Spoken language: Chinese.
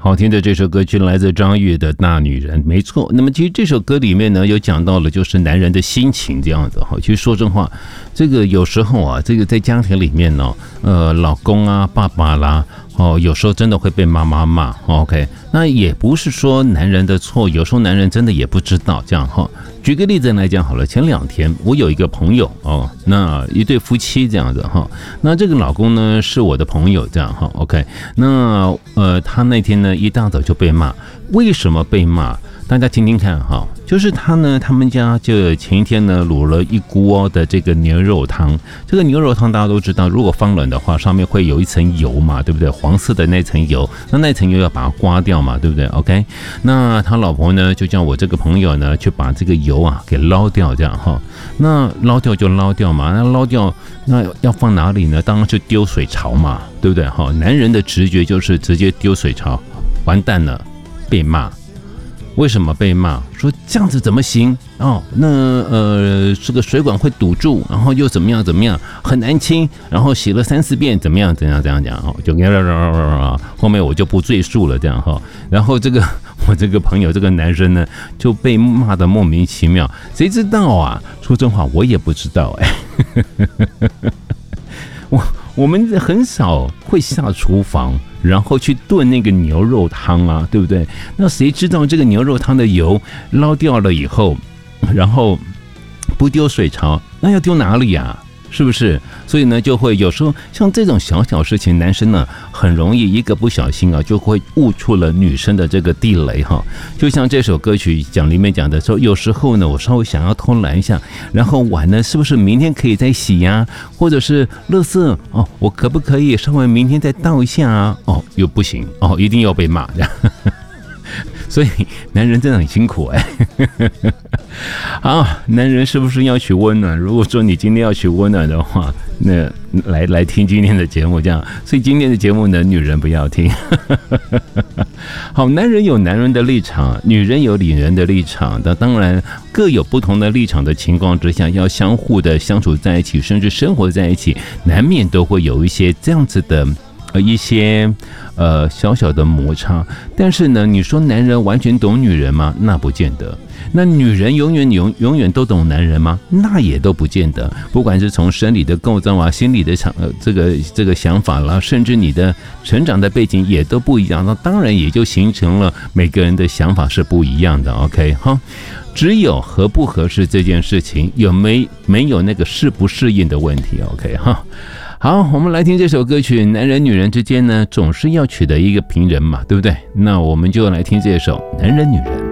好听的这首歌曲来自张宇的《大女人》，没错。那么其实这首歌里面呢，有讲到了就是男人的心情这样子哈。其实说真话，这个有时候啊，这个在家庭里面呢，老公啊、爸爸啦，有时候真的会被妈妈骂。OK， 那也不是说男人的错，有时候男人真的也不知道这样哈。举个例子来讲好了，前2天我有一个朋友那一对夫妻这样子哈，那这个老公呢是我的朋友这样哈 ，OK， 那他那天呢一大早就被骂，为什么被骂？大家听听看哈，就是他们家就前一天呢卤了一锅的这个牛肉汤，这个牛肉汤大家都知道，如果放冷的话，上面会有一层油嘛，对不对？黄色的那层油，那层油要把它刮掉嘛，对不对 ？OK， 那他老婆呢就叫我这个朋友呢去把这个油啊给捞掉，这样哈。那捞掉就捞掉嘛，那捞掉那要放哪里呢？当然是丢水槽嘛，对不对？哈，男人的直觉就是直接丢水槽，完蛋了，被骂。为什么被骂？说这样子怎么行那这个水管会堵住，然后又怎么样很难清，然后洗了3-4遍，怎样讲就后面我就不赘述了这样哈。然后我这个朋友这个男生呢就被骂得莫名其妙，谁知道啊？说真话我也不知道我们很少会下厨房，然后去炖那个牛肉汤啊，对不对？那谁知道这个牛肉汤的油捞掉了以后，然后不丢水槽，那要丢哪里啊？是不是？所以呢，就会有时候像这种小事情，男生呢很容易一个不小心啊，就会误触了女生的这个地雷哈。就像这首歌曲里面讲的说，有时候呢，我稍微想要偷懒一下，然后碗呢是不是明天可以再洗呀？或者是垃圾我可不可以稍微明天再倒一下啊？又不行一定要被骂这样。所以男人真的很辛苦好，男人是不是要取温暖？如果说你今天要取温暖的话，那来听今天的节目这样。所以今天的节目呢，女人不要听好，男人有男人的立场，女人有女人的立场，那当然各有不同的立场的情况之下，要相互的相处在一起，甚至生活在一起，难免都会有一些这样子的一些小小的摩擦。但是呢，你说男人完全懂女人吗？那不见得。那女人永远都懂男人吗？那也都不见得。不管是从生理的构造啊、心理的这个想法啦，甚至你的成长的背景也都不一样，那当然也就形成了每个人的想法是不一样的。OK 哈，只有合不合适这件事情，有没有那个适不适应的问题。OK 哈。好，我们来听这首歌曲。男人女人之间呢，总是要取得一个平衡嘛，对不对？那我们就来听这首《男人女人》。